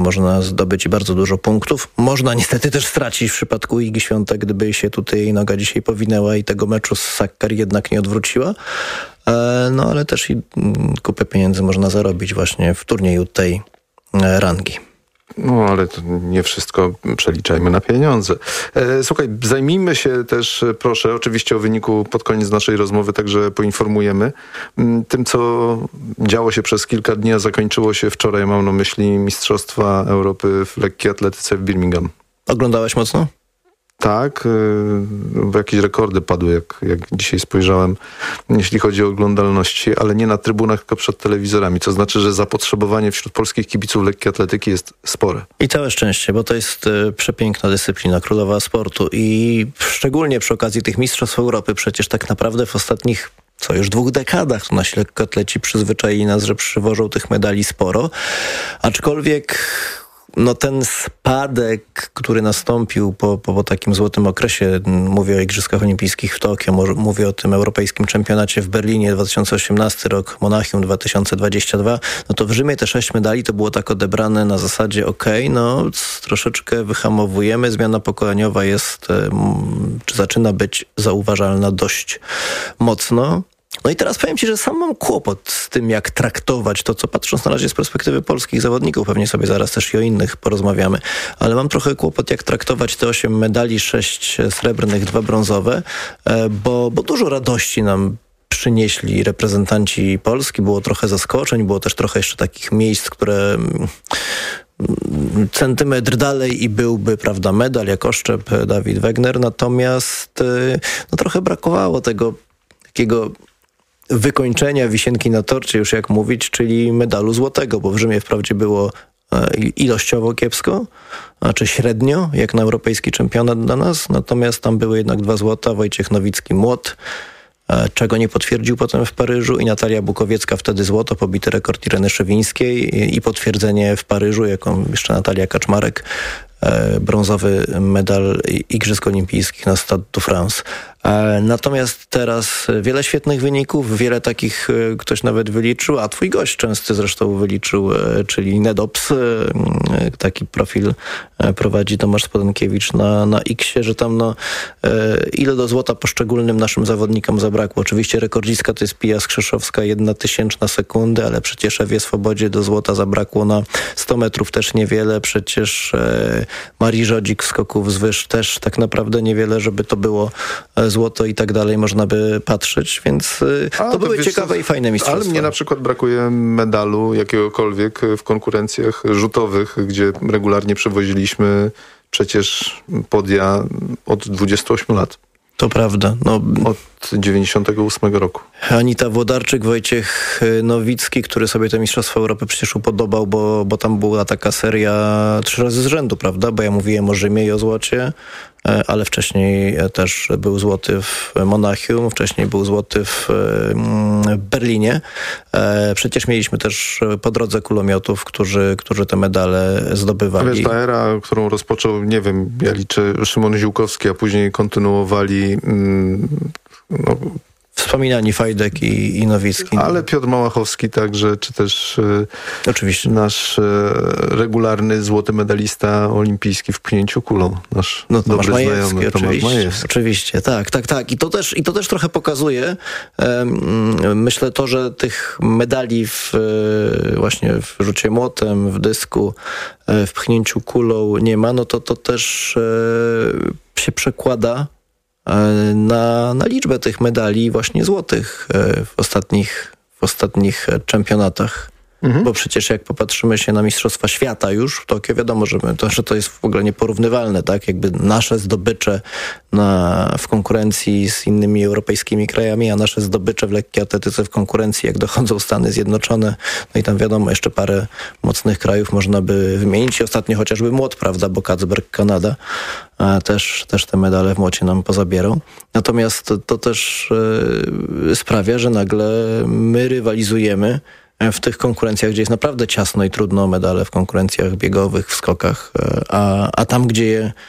Można zdobyć bardzo dużo punktów. Można niestety też stracić w przypadku Igi Świątek, gdyby się tutaj jej noga dzisiaj powinęła i tego meczu z Sakkari jednak nie odwróciła. No ale też i kupę pieniędzy można zarobić właśnie w turnieju tej rangi. No, ale to nie wszystko przeliczajmy na pieniądze. Słuchaj, zajmijmy się też, proszę, oczywiście o wyniku pod koniec naszej rozmowy także poinformujemy. Tym, co działo się przez kilka dni, a zakończyło się wczoraj, mam na myśli Mistrzostwa Europy w lekkiej atletyce w Birmingham. Oglądałeś mocno? Tak, bo jakieś rekordy padły, jak dzisiaj spojrzałem, jeśli chodzi o oglądalności, ale nie na trybunach, tylko przed telewizorami, co znaczy, że zapotrzebowanie wśród polskich kibiców lekkiej atletyki jest spore. I całe szczęście, bo to jest przepiękna dyscyplina, królowa sportu i szczególnie przy okazji tych Mistrzostw Europy przecież tak naprawdę w ostatnich już 2 dekadach to nasi lekkoatleci przyzwyczaili nas, że przywożą tych medali sporo, aczkolwiek ten spadek, który nastąpił po takim złotym okresie, mówię o Igrzyskach Olimpijskich w Tokio, mówię o tym europejskim czempionacie w Berlinie 2018 rok, Monachium 2022, to w Rzymie te 6 medali to było tak odebrane na zasadzie troszeczkę wyhamowujemy, zmiana pokoleniowa jest, czy zaczyna być zauważalna dość mocno. No i teraz powiem ci, że sam mam kłopot z tym, jak traktować to, co patrząc na razie z perspektywy polskich zawodników, pewnie sobie zaraz też i o innych porozmawiamy, ale mam trochę kłopot, jak traktować te 8 medali, 6 srebrnych, 2 brązowe, bo dużo radości nam przynieśli reprezentanci Polski, było trochę zaskoczeń, było też trochę jeszcze takich miejsc, które centymetr dalej i byłby, prawda, medal, jak oszczep Dawid Wegner, natomiast trochę brakowało tego takiego wykończenia wisienki na torcie, już jak mówić, czyli medalu złotego, bo w Rzymie wprawdzie było ilościowo kiepsko, znaczy średnio, jak na europejski czempionat dla nas, natomiast tam były jednak 2 złota, Wojciech Nowicki młot, czego nie potwierdził potem w Paryżu, i Natalia Bukowiecka wtedy złoto, pobity rekord Ireny Szywińskiej i potwierdzenie w Paryżu, jaką jeszcze Natalia Kaczmarek, brązowy medal Igrzysk Olimpijskich na Stade de France. Natomiast teraz wiele świetnych wyników, wiele takich ktoś nawet wyliczył, a twój gość częsty zresztą wyliczył, czyli Nedops, taki profil prowadzi Tomasz Spodenkiewicz na X-ie, że tam ile do złota poszczególnym naszym zawodnikom zabrakło. Oczywiście rekordzistka to jest Pia Skrzeszowska, 1/1000 sekundy, ale przecież Ewie Swobodzie do złota zabrakło na 100 metrów też niewiele, przecież Marii Żodzik w skoku wzwyż też tak naprawdę niewiele, żeby to było złoto i tak dalej, można by patrzeć, więc to były ciekawe i fajne mistrzostwa. Ale mnie na przykład brakuje medalu jakiegokolwiek w konkurencjach rzutowych, gdzie regularnie przewoziliśmy przecież podia od 28 lat. To prawda. Od 98 roku. Anita Włodarczyk, Wojciech Nowicki, który sobie te Mistrzostwa Europy przecież upodobał, bo tam była taka seria 3 razy z rzędu, prawda? Bo ja mówiłem o Rzymie i o złocie, ale wcześniej też był złoty w Monachium, wcześniej był złoty w Berlinie. Przecież mieliśmy też po drodze kulomiotów, którzy te medale zdobywali. Wiesz, ta era, którą rozpoczął, nie wiem, ja liczę Szymon Ziółkowski, a później kontynuowali wspominani Fajdek i Nowicki. Ale Piotr Małachowski także, czy też oczywiście nasz regularny złoty medalista olimpijski w pchnięciu kulą. Nasz Tomasz Majewski, Tomasz Majewski. Oczywiście, tak. I to też trochę pokazuje, myślę, to, że tych medali właśnie w rzucie młotem, w dysku, w pchnięciu kulą nie ma, to też się przekłada na liczbę tych medali właśnie złotych w ostatnich czempionatach. Bo przecież jak popatrzymy się na Mistrzostwa Świata już w Tokio, wiadomo, że to jest w ogóle nieporównywalne, tak? Jakby nasze zdobycze w konkurencji z innymi europejskimi krajami, a nasze zdobycze w lekkiej atletyce w konkurencji, jak dochodzą Stany Zjednoczone, i tam wiadomo, jeszcze parę mocnych krajów można by wymienić. I ostatnio chociażby młot, prawda, bo Kacberg, Kanada, też te medale w młocie nam pozabierą. Natomiast to też sprawia, że nagle my rywalizujemy w tych konkurencjach, gdzie jest naprawdę ciasno i trudno o medale, w konkurencjach biegowych, w skokach, a tam, gdzie je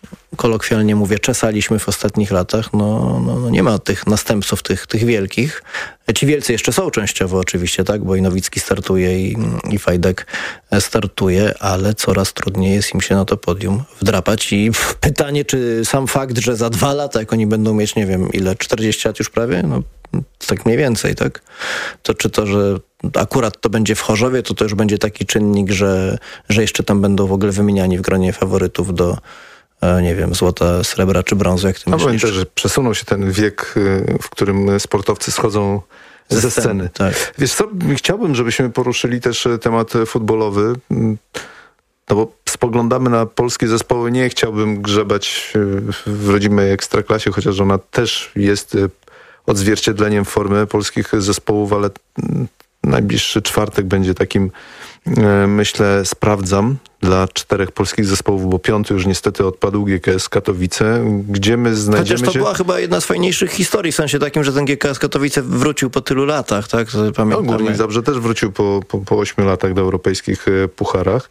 kolokwialnie mówię, czesaliśmy w ostatnich latach, no nie ma tych następców, tych wielkich. Ci wielcy jeszcze są częściowo oczywiście, tak, bo i Nowicki startuje i Fajdek startuje, ale coraz trudniej jest im się na to podium wdrapać i pytanie, czy sam fakt, że za 2 lata, jak oni będą mieć, nie wiem, ile, 40 lat już prawie? No tak mniej więcej, tak? To czy to, że akurat to będzie w Chorzowie, to już będzie taki czynnik, że jeszcze tam będą w ogóle wymieniani w gronie faworytów do nie wiem, złota, srebra czy brązu, jak ty myślisz? Pamiętaj, że przesunął się ten wiek, w którym sportowcy schodzą ze sceny. Tak. Wiesz co, chciałbym, żebyśmy poruszyli też temat futbolowy, no bo spoglądamy na polskie zespoły. Nie chciałbym grzebać w rodzimej ekstraklasie, chociaż ona też jest odzwierciedleniem formy polskich zespołów, ale najbliższy czwartek będzie takim, myślę, sprawdzam dla 4 polskich zespołów, bo 5 już niestety odpadł, GKS Katowice, gdzie my znajdziemy Chociaż to była chyba jedna z fajniejszych historii, w sensie takim, że ten GKS Katowice wrócił po tylu latach, tak? Pamiętamy. No, Górnik Zabrze też wrócił po 8 latach do europejskich pucharów.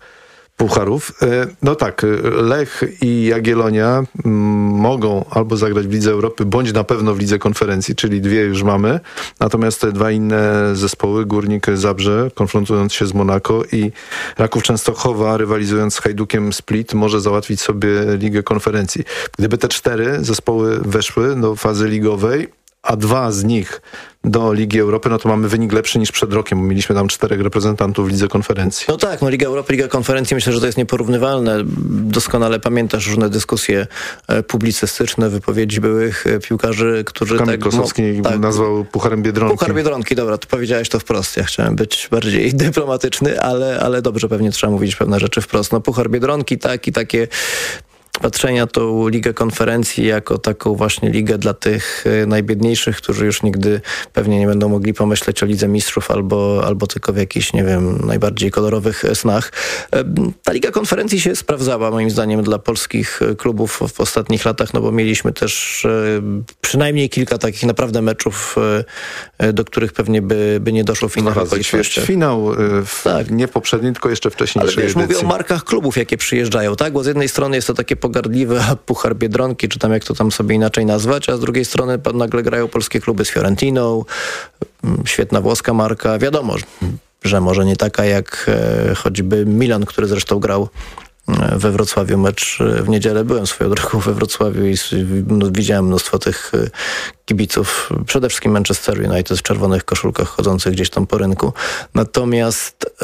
No tak, Lech i Jagiellonia mogą albo zagrać w Lidze Europy, bądź na pewno w Lidze Konferencji, czyli 2 już mamy. Natomiast te 2 inne zespoły, Górnik Zabrze, konfrontując się z Monako, i Raków Częstochowa, rywalizując z Hajdukiem Split, może załatwić sobie Ligę Konferencji. Gdyby te 4 zespoły weszły do fazy ligowej, a 2 z nich do Ligi Europy, no to mamy wynik lepszy niż przed rokiem, bo mieliśmy tam 4 reprezentantów w Lidze Konferencji. No tak, Liga Europy, Liga Konferencji, myślę, że to jest nieporównywalne. Doskonale pamiętasz różne dyskusje publicystyczne, wypowiedzi byłych piłkarzy, którzy Kamil Kosowski nazwał Pucharem Biedronki. Puchar Biedronki, dobra, to powiedziałeś to wprost. Ja chciałem być bardziej dyplomatyczny, ale dobrze, pewnie trzeba mówić pewne rzeczy wprost. No Puchar Biedronki, tak, i takie patrzenia tą Ligę Konferencji jako taką właśnie ligę dla tych najbiedniejszych, którzy już nigdy pewnie nie będą mogli pomyśleć o Lidze Mistrzów albo tylko w jakichś, nie wiem, najbardziej kolorowych snach. Ta Liga Konferencji się sprawdzała moim zdaniem dla polskich klubów w ostatnich latach, no bo mieliśmy też przynajmniej kilka takich naprawdę meczów, do których pewnie by nie doszło w innych okolicznościach. Finał tak. Nie poprzedni, tylko jeszcze wcześniejszej edycji. Ale mówię o markach klubów, jakie przyjeżdżają, tak? Bo z jednej strony jest to takie pogardliwe Puchar Biedronki, czy tam jak to tam sobie inaczej nazwać, a z drugiej strony nagle grają polskie kluby z Fiorentiną, świetna włoska marka. Wiadomo, że może nie taka jak choćby Milan, który zresztą grał we Wrocławiu mecz w niedzielę. Byłem swoją drogą we Wrocławiu i widziałem mnóstwo tych kibiców, przede wszystkim Manchester United w czerwonych koszulkach chodzących gdzieś tam po rynku. Natomiast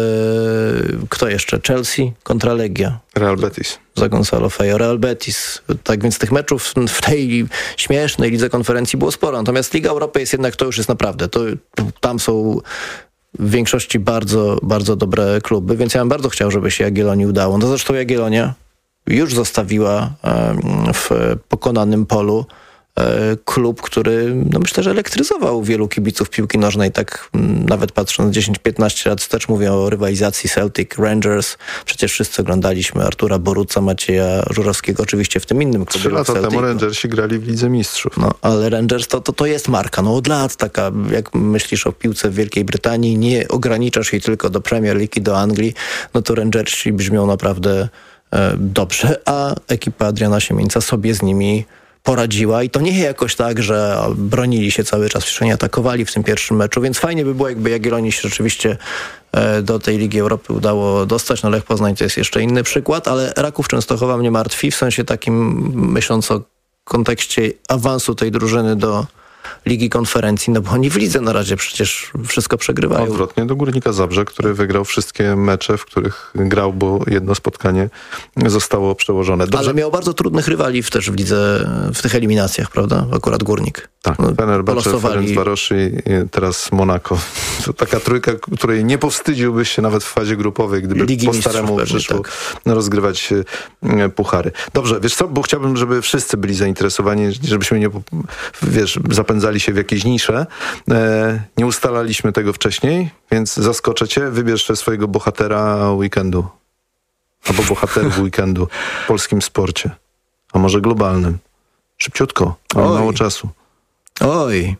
kto jeszcze? Chelsea kontra Legia. Real Betis. Za Gonzalo Feio, Real Betis. Tak więc tych meczów w tej śmiesznej Lidze Konferencji było sporo. Natomiast Liga Europy jest jednak, to już jest naprawdę, tam są w większości bardzo, bardzo dobre kluby, więc ja bym bardzo chciał, żeby się Jagiellonii udało. No zresztą Jagiellonia już zostawiła w pokonanym polu klub, który myślę, że elektryzował wielu kibiców piłki nożnej, tak nawet patrząc 10-15 lat wstecz, mówię o rywalizacji Celtic, Rangers. Przecież wszyscy oglądaliśmy Artura Boruca, Macieja Żurowskiego, oczywiście w tym innym klubie. 3 lata temu Rangersi grali w Lidze Mistrzów. No, ale Rangers to jest marka. No od lat taka, jak myślisz o piłce w Wielkiej Brytanii, nie ograniczasz jej tylko do Premier League i do Anglii, no to Rangersi brzmią naprawdę dobrze, a ekipa Adriana Siemieńca sobie z nimi poradziła i to nie jakoś tak, że bronili się cały czas, przecież nie atakowali w tym pierwszym meczu, więc fajnie by było, jakby Jagiellonii się rzeczywiście do tej Ligi Europy udało dostać. No Lech Poznań to jest jeszcze inny przykład, ale Raków Częstochowa mnie martwi, w sensie takim, myśląc o kontekście awansu tej drużyny do Ligi Konferencji, no bo oni w lidze na razie przecież wszystko przegrywają. Odwrotnie do Górnika Zabrze, który wygrał wszystkie mecze, w których grał, bo jedno spotkanie zostało przełożone. Dobrze. Ale miał bardzo trudnych rywali też w lidze, w tych eliminacjach, prawda? Akurat Górnik. Tak, Fenerbahce, Ferencvaros i teraz Monako. To taka trójka, której nie powstydziłbyś się nawet w fazie grupowej, gdyby Ligi po staremu przyszło rozgrywać puchary. Dobrze, wiesz co, bo chciałbym, żeby wszyscy byli zainteresowani, żebyśmy nie, zapędzali się w jakieś nisze. Nie ustalaliśmy tego wcześniej, więc zaskoczę cię. Wybierz swojego bohatera weekendu. Albo bohaterów weekendu w polskim sporcie. A może globalnym. Szybciutko, mamy mało czasu. Oj,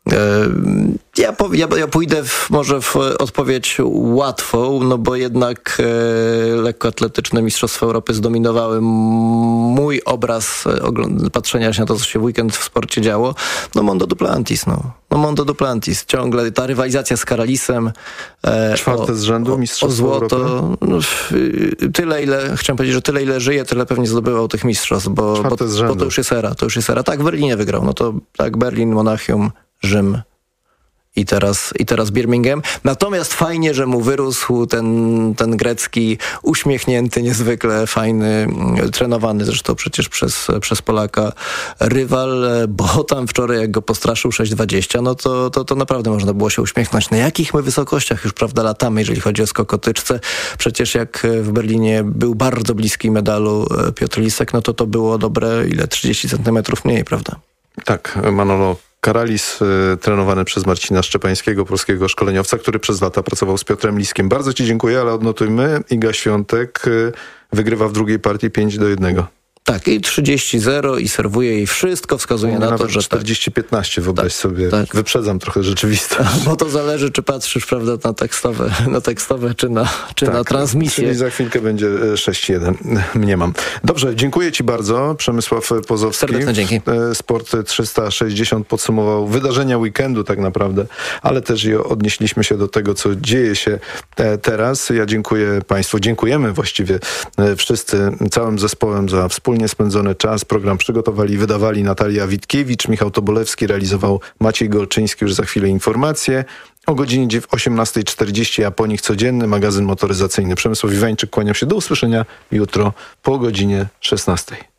Ja pójdę może w odpowiedź łatwą, no bo jednak lekkoatletyczne Mistrzostwa Europy zdominowały mój obraz patrzenia się na to, co się w weekend w sporcie działo. No Mondo Duplantis, Mondo Duplantis. Ciągle ta rywalizacja z Karalisem. Czwarte z rzędu Mistrzostwa o złoto. Europy? No, chciałem powiedzieć, że tyle ile żyje, tyle pewnie zdobywał tych mistrzostw, bo to już jest era. Tak, w Berlinie wygrał. No to tak, Berlin, Monachium, Rzym. I teraz Birmingham. Natomiast fajnie, że mu wyrósł ten grecki, uśmiechnięty, niezwykle fajny, trenowany zresztą przecież przez Polaka rywal, bo tam wczoraj jak go postraszył 6,20, no to naprawdę można było się uśmiechnąć. Na jakich my wysokościach już, prawda, latamy, jeżeli chodzi o skokotyczce. Przecież jak w Berlinie był bardzo bliski medalu Piotr Lisek, no to było dobre, 30 centymetrów mniej, prawda? Tak, Manolo Karalis, trenowany przez Marcina Szczepańskiego, polskiego szkoleniowca, który przez lata pracował z Piotrem Liskiem. Bardzo ci dziękuję, ale odnotujmy, Iga Świątek wygrywa w drugiej partii 5-1. Tak, i 30-0 i serwuje jej wszystko, wskazuje na to, że 40-15 wyobraź sobie. Tak. Wyprzedzam trochę rzeczywistość. Bo to zależy, czy patrzysz, prawda, na tekstowe czy na transmisję. Czyli za chwilkę będzie 6-1. Mniemam. Dobrze, dziękuję ci bardzo. Przemysław Pozowski. Serdeczne dzięki. Sport 360 podsumował wydarzenia weekendu tak naprawdę, ale też i odnieśliśmy się do tego, co dzieje się teraz. Ja dziękuję państwu. Dziękujemy właściwie wszyscy, całym zespołem za wspólnie spędzony czas. Program przygotowali i wydawali Natalia Witkiewicz, Michał Tobolewski, realizował Maciej Golczyński. Już za chwilę informacje. O godzinie 18:40, a po nich codzienny magazyn motoryzacyjny. Przemysław Iwańczyk, kłaniam się. Do usłyszenia jutro po godzinie 16.